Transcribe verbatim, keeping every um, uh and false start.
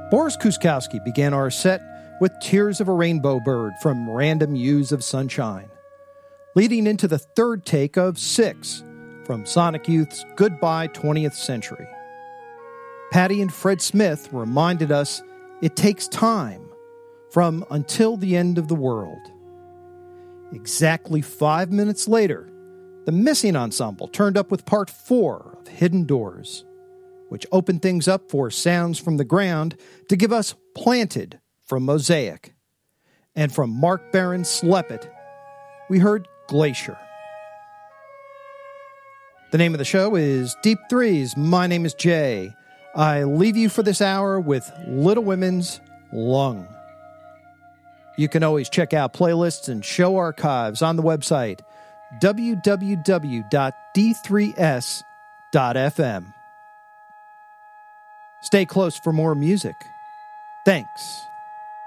Boris Kuskowski began our set with Tears of a Rainbow Bird from Random Hues of Sunshine, leading into the third take of Six from Sonic Youth's Goodbye twentieth Century. Patti and Fred Smith reminded us it takes time from Until the End of the World. Exactly five minutes later, the Missing Ensemble turned up with part four of Hidden Doors, which opened things up for Sounds from the Ground to give us Planted from Mosaic. And from Mark Barron's Slepit, we heard Glacier. The name of the show is Deep Threes. My name is Jay. I leave you for this hour with Little Women's Lung. You can always check out playlists and show archives on the website w w w dot d three s dot f m. Stay close for more music. Thanks.